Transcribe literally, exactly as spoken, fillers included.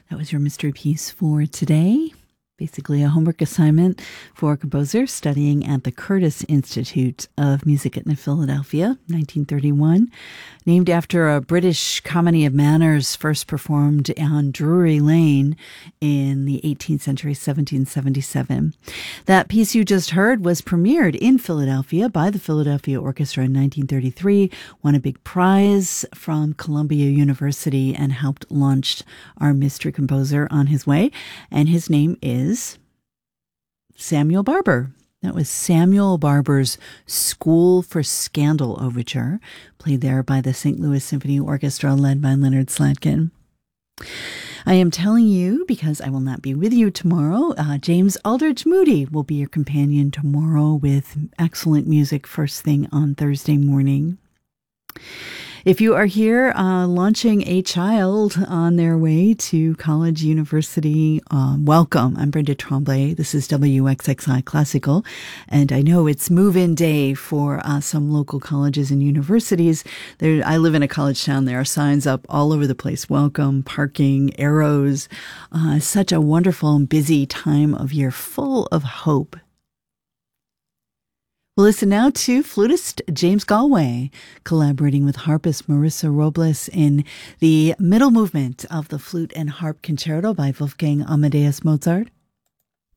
That was your mystery piece for today. Basically a homework assignment for a composer studying at the Curtis Institute of Music in Philadelphia, nineteen thirty-one. Named after a British comedy of manners first performed on Drury Lane in the eighteenth century, seventeen seventy-seven. That piece you just heard was premiered in Philadelphia by the Philadelphia Orchestra in nineteen thirty-three, won a big prize from Columbia University, and helped launch our mystery composer on his way. And his name is is Samuel Barber. That was Samuel Barber's School for Scandal Overture, played there by the Saint Louis Symphony Orchestra, led by Leonard Slatkin. I am telling you because I will not be with you tomorrow. Uh, James Aldridge Moody will be your companion tomorrow with excellent music first thing on Thursday morning. If you are here uh, launching a child on their way to college, university, um, welcome. I'm Brenda Tremblay. This is W X X I Classical, and I know it's move-in day for uh, some local colleges and universities. There, I live in a college town. There are signs up all over the place. Welcome, parking, arrows. Uh, such a wonderful and busy time of year, full of hope. We'll listen now to flutist James Galway, collaborating with harpist Marissa Robles in the middle movement of the Flute and Harp Concerto by Wolfgang Amadeus Mozart.